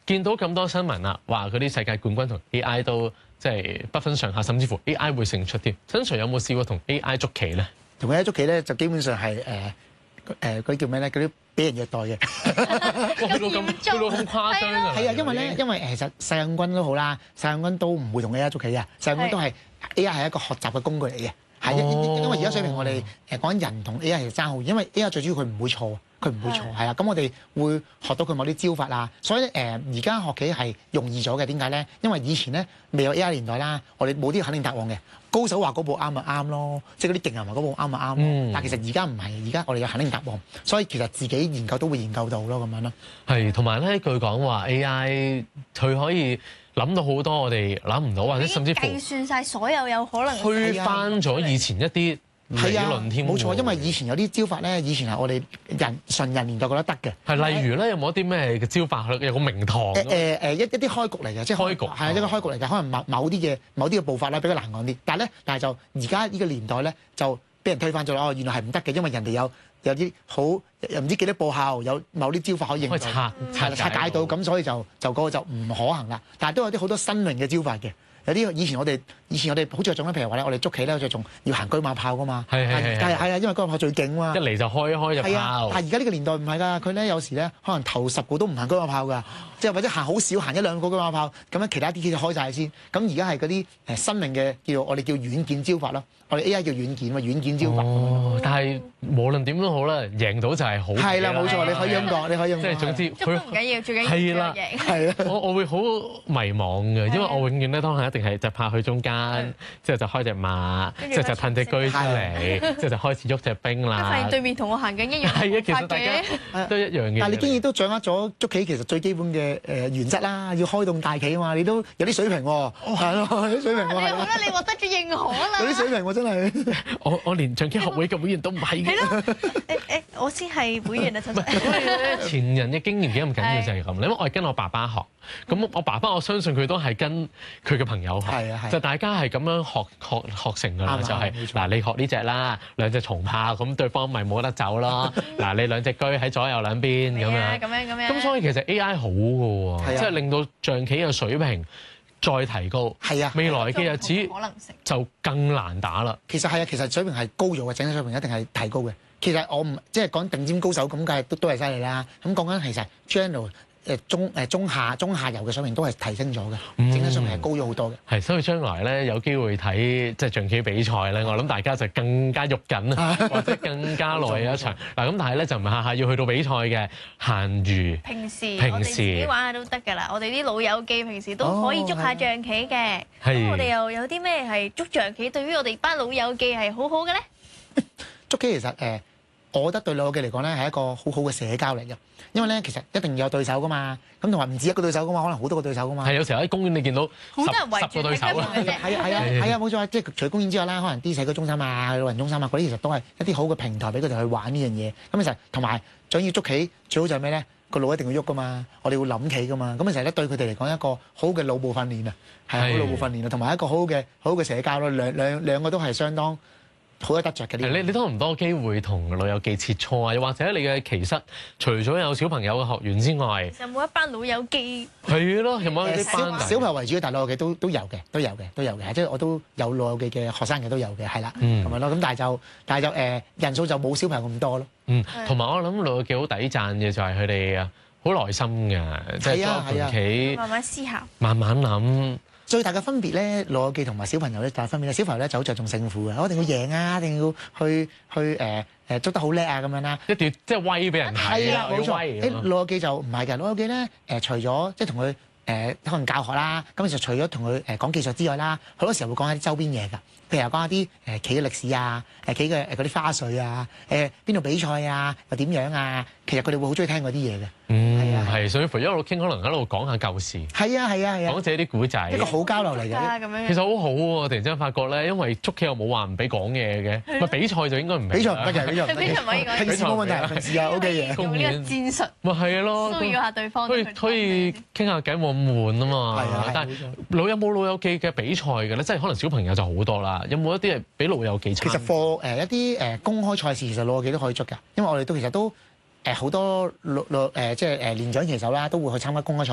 見到咁多新聞啦，話嗰啲世界冠軍同 AI 都即係不分上下，甚至乎 AI 會勝出添。陳 Sir 有冇試過同 AI 捉棋咧？ 同 AI 捉棋咧，就基本上係嗰啲叫咩咧？嗰啲俾人虐待嘅。 去到咁誇張啊！ 係啊，因為其實世界冠軍都好啦，世界冠軍都唔會同 AI 捉棋嘅，世界冠軍都係 AI 係一個學習嘅工具嚟嘅。係因為而家水平我哋講緊人同 AI 係爭好遠，因為 AI 最主要佢唔會錯。佢唔會錯，係啊，咁我哋會學到佢某啲招法啦，所以而家學棋係容易咗嘅。點解咧？因為以前咧未有 AI 年代啦，我哋冇啲肯定答案嘅。高手話嗰步啱咪啱咯，即係嗰啲勁人話嗰步啱咪啱咯。但係其實而家唔係，而家我哋有肯定答案，所以其實自己研究都會研究到咯，咁樣咯。 係，同埋咧，據講話 AI 佢可以諗到好多我哋諗唔到，或者甚至乎計算晒所有可能推翻咗以前一啲理論添。 冇錯，因為以前有啲招法咧，以前係我哋純人年代覺得得嘅。 係例如咧，有冇一啲咩嘅招法？有個名堂一啲開局嚟嘅，即係開局係一個開局嚟嘅，可能某啲嘅步法咧比較難講啲。但係就而家呢個年代咧，就俾人推翻咗啦。哦，原來係唔得嘅，因為人哋有啲好又唔知幾多步後有某啲招法可以應到，拆解到，咁所以就嗰個就唔可行啦。但係都有啲好多新穎嘅招法嘅。有啲以前我哋好着重咧，譬如話咧，我哋捉棋咧着重要行車馬炮噶嘛。係啊，因為車馬炮最勁嘛。 一嚟就開就炮。 但係而家呢個年代唔係㗎，佢咧有時咧可能頭10個都唔行車馬炮㗎，即係或者行好少行1、2個車馬炮，咁樣其他啲棋就開晒先。咁而家係嗰啲新穎嘅我哋叫軟件招法咯，我哋 AI 叫軟件嘛，軟件招法。 但係無論點都好啦，贏到就係好。 係啦，冇錯，你可以咁講，你可以咁講。 即係總之， 捉都唔緊要，最緊要贏。 係啦， 我會好迷茫嘅，因為我永遠咧當係一定係隻炮去中間，之後就開隻馬，之後就褪隻車出嚟，之後就開始喐隻兵啦。 發現對面同我行緊一樣。 係啊，其實大家都一樣嘅。 但係你竟然都掌握咗捉棋其實最基本嘅原則啦，要開動大棋啊嘛，你都有啲水平喎，係咯，有啲水平喎。 你又覺得你獲得咗認可啦？ 有啲水平喎，真係。 我連象棋學會嘅會員都唔係嘅。 係咯，我先係會員啊，陳 Sir。 所以咧，前人嘅經驗幾咁緊要就係咁。因為我係跟我爸爸學，咁我爸爸我相信佢都係跟佢嘅朋友學，就大家係咁樣學成㗎啦。就係嗱，你學呢隻啦，2隻重炮，咁對方咪冇得走咯。嗱，你2隻車喺左右兩邊咁樣。咁所以其實 AI 好㗎喎，即係令到象棋嘅水平再提高。 係啊， 未來嘅日子就更難打啦。 其實係啊，其實水平係高咗嘅，整體水平一定係提高嘅。其實我唔即係講頂尖高手咁，梗係都係犀利啦。咁講緊其實 general 中下游嘅水平都係提升咗嘅，整體水平係高咗好多嘅。 係，所以將來咧有機會睇即係象棋比賽咧，我諗大家就更加喐緊啊，或者更加耐一場。嗱咁，但係咧就唔係下下要去到比賽嘅，閒餘平時我哋自己玩下都得㗎啦。我哋啲老友記平時都可以捉下象棋嘅。咁我哋又有啲咩係捉象棋對於我哋班老友記係好好嘅咧？ 捉棋其實我覺得對老友記嚟講咧係一個好好嘅社交嚟嘅，因為咧其實一定要有對手噶嘛，咁同埋唔止一個對手噶嘛，可能好多個對手噶嘛。 係有時候喺公園你見到好多人圍住 10個對手啊。 係啊，冇錯，即係除咗公園之外啦，可能啲社區中心啊、老人中心啊嗰啲，其實都係一啲好嘅平台俾佢哋去玩呢樣嘢。咁其實同埋想要捉棋，最好就係咩咧？個腦一定要喐噶嘛，我哋會諗棋噶嘛。咁其實咧對佢哋嚟講一個好嘅腦部訓練啊，係好腦部訓練啊，同埋一個好嘅社交咯。兩個都係相當好得着嘅啲。 你多唔多機會同老友記切磋啊？又或者你嘅棋室除咗有小朋友嘅學員之外， 有冇一班老友記？ 係咯，有冇啲班小朋友為主嘅，但老友記都有嘅，即係我都有老友記嘅學生嘅都有嘅，係啦，咁樣咯。咁但係就人數就冇小朋友咁多咯。 同埋我諗老友記好抵讚嘅就係佢哋好耐心嘅，即係捉盤棋， 慢慢思考， 慢慢諗。 最大嘅分別咧，老友記同埋小朋友咧，大分別咧，小朋友咧就好着重勝負嘅，我一定要贏啊，一定要去捉得好叻啊咁樣啦， 一定要即係威俾人睇。 係啦，冇錯。老友記就唔係㗎，老友記咧除咗即係同佢可能教學啦，咁其實除咗同佢講技術之外啦，好多時候會講下啲周邊嘢㗎，譬如話講下啲棋嘅歷史啊，棋嘅嗰啲花絮啊，邊度比賽啊，又點樣啊，其實佢哋會好中意聽嗰啲嘢嘅。 係，所以一路傾，可能喺度講下舊事。 係啊， 講自己啲古仔， 一個好交流嚟嘅。 其實好好喎，突然之間發覺咧，因為捉棋又冇話唔俾講嘢嘅，咪比賽就應該唔俾。 比賽唔得嘅， 比賽唔可以講。 平時冇問題，平時又 OK 嘅。 用呢個戰術。 咪係咯， 騷擾下對方。 可以傾下偈冇咁悶啊嘛。 係啊， 但係有冇老友記嘅比賽嘅咧？即係可能小朋友就好多啦。有冇一啲係俾老友記參？ 其實一啲公開賽事，其實老友記都可以捉㗎，因為我哋都其實都好多即係年長棋手啦，都會去參加公開賽。